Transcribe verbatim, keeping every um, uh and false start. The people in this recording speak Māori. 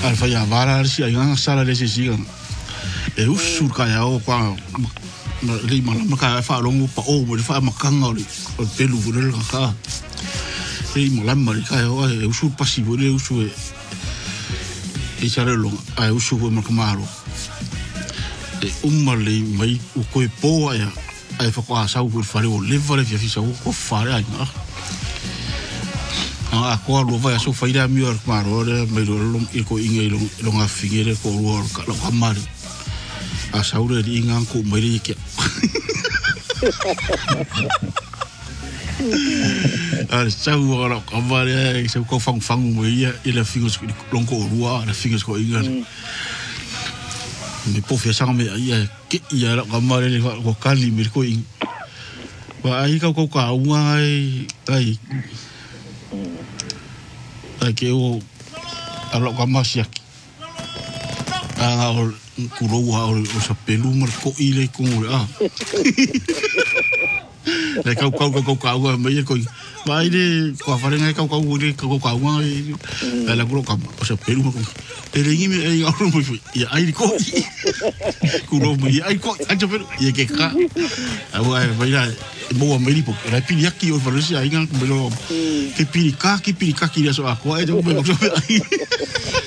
Al fai a vara si ai nga sala le si si. E usu ka ya o kwa le mana maka fa longu pa o mo fa makanga o o pelu o le ka. E mo la mari ka o e usu pasivo le usu e e sare lo ai usu ko makamaro. E umma le mai o ko e po ai ai fa kwa sa o fare o le vale fi sa o ko fare ai nga. Ah, ko lo vai so fa ida mi or maro le me lo lo ko inge lo lo nga fingere ko lo ka lo kamari. A saure di ingang ko mai ke. Ah, sau ora kamari se ko fang fang mo ia ile fingers long ko rua le fingers ko inga. Me po fe sang me ia ke ia la kamari le ko kali me ko ing. Wa ai ka ko ka unga ai ai ke o alo ka masiaki a o kuro wa o sa pelu mar ko ile ko a le ka ka ka ka wa me ko vai de ko fa renga ka ka u de ka ka wa la kuro ka o sa pelu ko e ringi me e aro mo ya ai ko kuro mo ya ai ko a te pero ye ke ka a wa vai la mo me lipo la pili aki o fa resi ai nga me lo ke pili ka ke pili ka ki so a ko e de mo